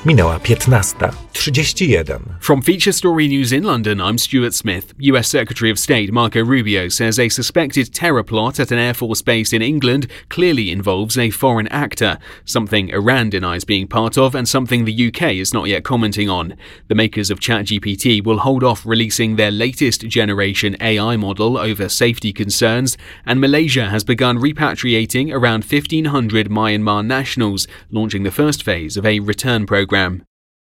Minęła 15:31. From Feature Story News in London, I'm Stuart Smith. US Secretary of State Marco Rubio says a suspected terror plot at an Air Force base in England clearly involves a foreign actor, something Iran denies being part of and something the UK is not yet commenting on. The makers of ChatGPT will hold off releasing their latest generation AI model over safety concerns, and Malaysia has begun repatriating around 1,500 Myanmar nationals, launching the first phase of a return program.